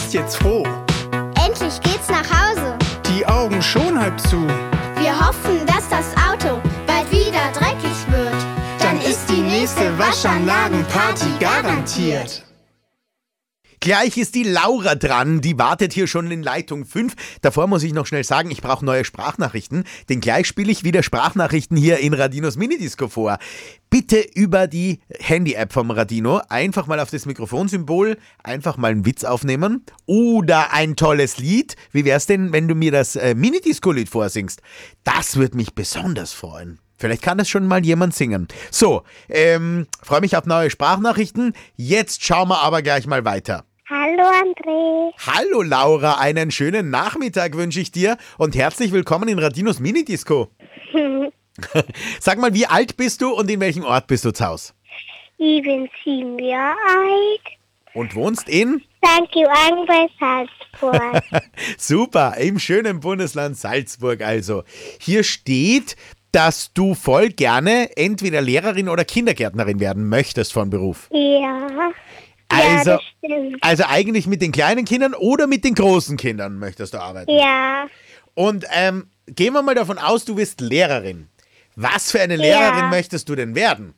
ist jetzt froh. Endlich geht's nach Hause. Die Augen schon halb zu. Wir hoffen, dass das Auto bald wieder dreckig wird. Dann ist die nächste Waschanlagenparty garantiert. Gleich ist die Laura dran, die wartet hier schon in Leitung 5. Davor muss ich noch schnell sagen, ich brauche neue Sprachnachrichten, denn gleich spiele ich wieder Sprachnachrichten hier in Radinos Minidisco vor. Bitte über die Handy-App vom Radino einfach mal auf das Mikrofonsymbol, einfach mal einen Witz aufnehmen oder ein tolles Lied. Wie wär's denn, wenn du mir das Minidisco-Lied vorsingst? Das würde mich besonders freuen. Vielleicht kann das schon mal jemand singen. So, freue mich auf neue Sprachnachrichten. Jetzt schauen wir aber gleich mal weiter. Hallo André. Hallo Laura, einen schönen Nachmittag wünsche ich dir und herzlich willkommen in Radinos Minidisco. Sag mal, wie alt bist du und in welchem Ort bist du zu Hause? Ich bin 7 Jahre alt. Und wohnst in? St. Johann bei Salzburg. Super, im schönen Bundesland Salzburg also. Hier steht, dass du voll gerne entweder Lehrerin oder Kindergärtnerin werden möchtest von Beruf. Ja. Also, Ja, das stimmt. also eigentlich mit den kleinen Kindern oder mit den großen Kindern möchtest du arbeiten? Ja. Und gehen wir mal davon aus, du bist Lehrerin. Was für eine Lehrerin möchtest du denn werden?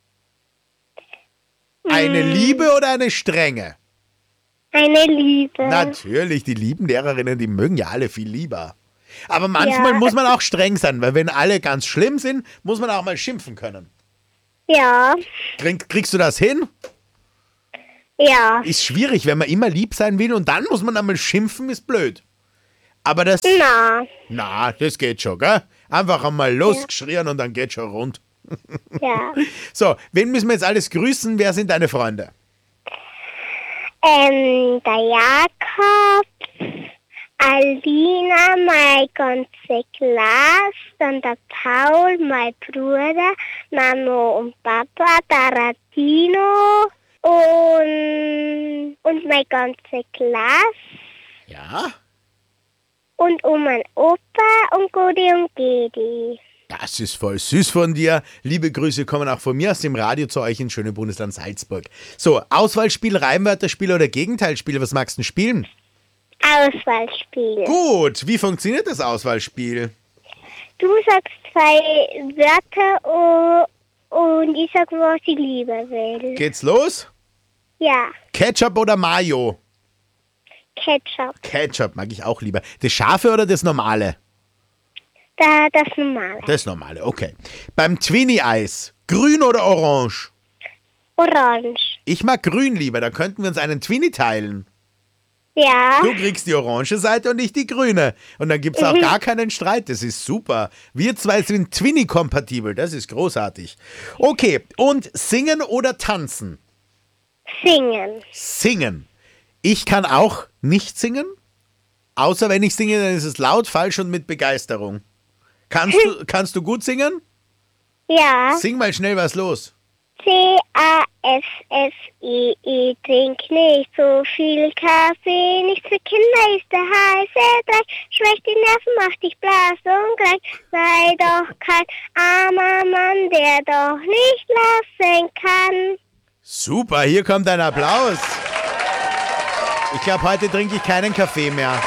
Eine liebe oder eine strenge? Eine Liebe. Natürlich, die lieben Lehrerinnen, die mögen ja alle viel lieber. Aber manchmal muss man auch streng sein, weil wenn alle ganz schlimm sind, muss man auch mal schimpfen können. Ja. Kriegst du das hin? Ja. Ist schwierig, wenn man immer lieb sein will und dann muss man einmal schimpfen, ist blöd. Aber das... Na. das geht schon, gell? Einfach einmal losgeschrien und dann geht schon rund. Ja. So, wen müssen wir jetzt alles grüßen? Wer sind deine Freunde? Der Jakob, Alina, mein ganze Klasse, dann der Paul, mein Bruder, Mama und Papa, der Radino und meine ganze Klasse Ja? und mein Opa und Gudi und Gedi. Das ist voll süß von dir. Liebe Grüße kommen auch von mir aus dem Radio zu euch ins schöne Bundesland Salzburg. So, Auswahlspiel, Reimwörterspiel oder Gegenteilspiel, was magst du denn spielen? Auswahlspiel. Gut, wie funktioniert das Auswahlspiel? Du sagst 2 Wörter und ich sag, was ich lieber will. Geht's los? Ja, Ketchup oder Mayo? Ketchup. Ketchup mag ich auch lieber. Das Scharfe oder das Normale? Das Normale. Das Normale, okay. Beim Twinnie-Eis, grün oder orange? Orange. Ich mag grün lieber, da könnten wir uns einen Twinnie teilen. Ja. Du kriegst die orange Seite und ich die grüne. Und dann gibt's auch gar keinen Streit, das ist super. Wir zwei sind Twinnie-kompatibel, das ist großartig. Okay, und singen oder tanzen? Singen. Singen. Ich kann auch nicht singen, außer wenn ich singe, dann ist es laut, falsch und mit Begeisterung. Kannst du gut singen? Ja. Sing mal schnell was los. C-A-S-S-E-E, trink nicht so viel Kaffee, nicht für Kinder ist der heiße Dreck, schwächt die Nerven, macht dich blass und krank, sei doch kein armer Mann, der doch nicht lassen kann. Super, hier kommt ein Applaus. Ich glaube, heute trinke ich keinen Kaffee mehr.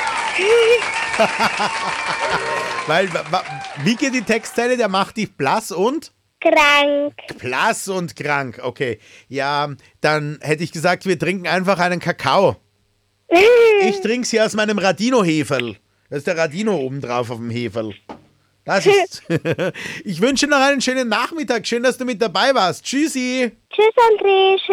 Weil, wie geht die Textzeile? Der macht dich blass und? Krank. Blass und krank, okay. Ja, dann hätte ich gesagt, wir trinken einfach einen Kakao. Ich trinke sie aus meinem Radino-Heferl. Da ist der Radino oben drauf auf dem Heferl. Das ist. Ich wünsche noch einen schönen Nachmittag. Schön, dass du mit dabei warst. Tschüssi. Tschüss, André.